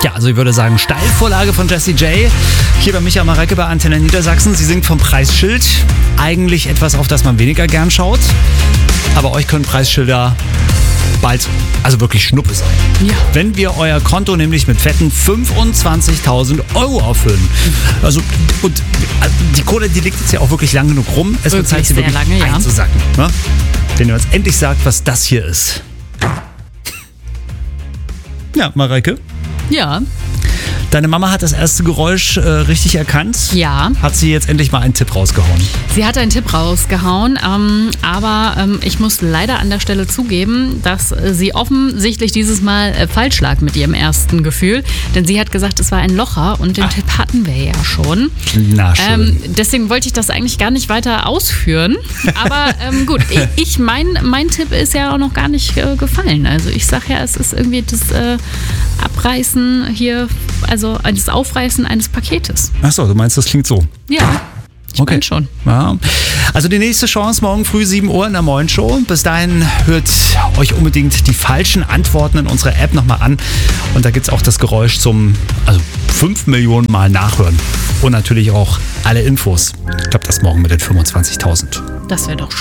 Ja, also ich würde sagen, Steilvorlage von Jessie J. Hier bei Micha Marecke bei Antenne Niedersachsen. Sie singt vom Preisschild. Eigentlich etwas, auf das man weniger gern schaut. Aber euch können Preisschilder bald also wirklich Schnuppe sein. Ja. Wenn wir euer Konto nämlich mit fetten 25.000 Euro auffüllen. Also, und die Kohle, die liegt jetzt ja auch wirklich lang genug rum. Es wird Zeit, sie wirklich einzusacken. Ne? Wenn ihr uns endlich sagt, was das hier ist. Ja, Mareike? Ja. Deine Mama hat das erste Geräusch richtig erkannt. Ja. Hat sie jetzt endlich mal einen Tipp rausgehauen? Sie hat einen Tipp rausgehauen, aber ich muss leider an der Stelle zugeben, dass sie offensichtlich dieses Mal falsch lag mit ihrem ersten Gefühl. Denn sie hat gesagt, es war ein Locher und den Tipp hatten wir ja schon. Na schön. Deswegen wollte ich das eigentlich gar nicht weiter ausführen. Aber gut, mein Tipp ist ja auch noch gar nicht gefallen. Also ich sage ja, es ist irgendwie das Abreißen hier, also das Aufreißen eines Paketes. Achso, du meinst, das klingt so? Ja. Ich meine schon. Ja. Also die nächste Chance morgen früh 7 Uhr in der Moin Show. Bis dahin hört euch unbedingt die falschen Antworten in unserer App nochmal an. Und da gibt es auch das Geräusch zum 5 Millionen Mal nachhören. Und natürlich auch alle Infos. Ich glaube, das morgen mit den 25.000. Das wäre doch schön.